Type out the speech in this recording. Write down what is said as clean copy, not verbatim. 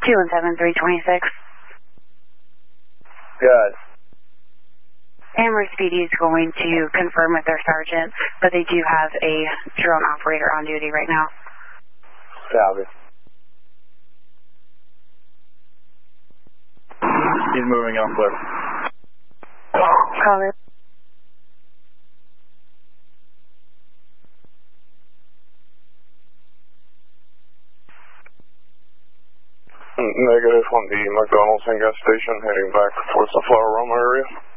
217-326. Good. Amherst PD is going to confirm with their sergeant, but they do have a drone operator on duty right now. Copy. He's moving on clear. Call it. Negative on the McDonald's and gas station, heading back towards the Flower Roma area.